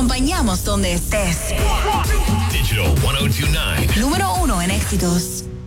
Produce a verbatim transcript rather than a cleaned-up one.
acompañamos donde estés. Digital ten veintinueve. Número uno en éxitos.